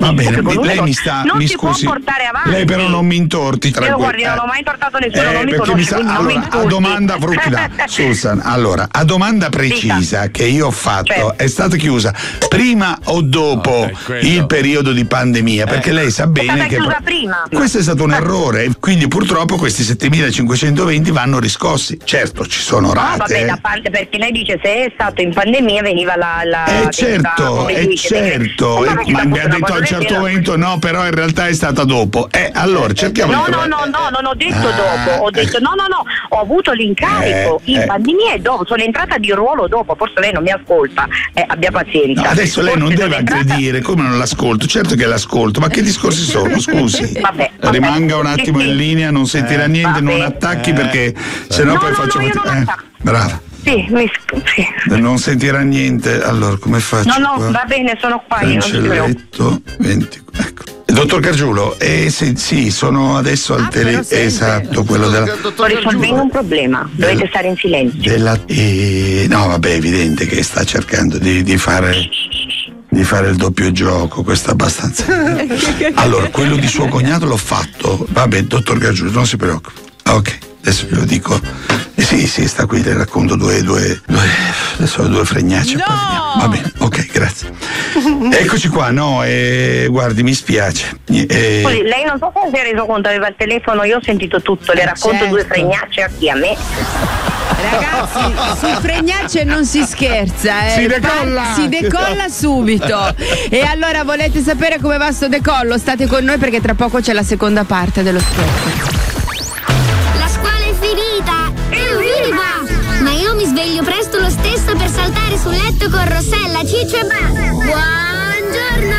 Va bene, lei non mi si scusi, può portare avanti. lei però non mi intorti, io guardi, non ho mai intortato nessuno, non mi conosce, allora, non mi a domanda fruttida, Susan, allora, a domanda precisa che io ho fatto, è stata chiusa prima o dopo il periodo di pandemia? Perché lei sa bene che prima. Questo è stato un errore, quindi purtroppo questi 7.520 vanno riscossi. Certo, ci sono rate. No, vabbè, da parte, perché lei dice se è stato in pandemia veniva la certo, ma mi ha detto a un certo momento no, però in realtà è stata dopo. Allora cerchiamo no, non ho detto dopo, ho detto no, ho avuto l'incarico in pandemia e dopo, sono entrata di ruolo dopo, forse lei non mi ascolta, abbia pazienza. No, adesso lei non deve aggredire, come non l'ascolto? Certo che l'ascolto, ma che discorsi sono? Scusi. Vabbè. Rimanga un attimo in linea, non sentirà niente, non attacchi perché sennò poi faccio brava. Sì, non sentirà niente, allora come faccio? No, va bene, sono qua. Cancelletto 20, ecco. Dottor Gargiulo, sì, sono adesso al telefono. Esatto, quello della. Sto risolvendo un problema, dovete stare in silenzio. No, vabbè, è evidente che sta cercando di fare il doppio gioco, questo è abbastanza. Allora, quello di suo cognato l'ho fatto. Vabbè, dottor Gargiulo, non si preoccupi. Ok, adesso glielo dico. Sì, sta qui, le racconto due fregnacce. No! Va bene, ok, grazie. Eccoci qua, guardi, mi spiace. Scusi, lei non so se si è reso conto, aveva il telefono, io ho sentito tutto, le racconto due fregnacce a chi? A me? Ragazzi, su fregnacce non si scherza, si decolla subito. E allora volete sapere come va sto decollo? State con noi perché tra poco c'è la seconda parte dello scherzo. La scuola è finita! Evviva! Ma io mi sveglio presto lo stesso per saltare sul letto con Rossella, Ciccio e Basta. Buongiorno!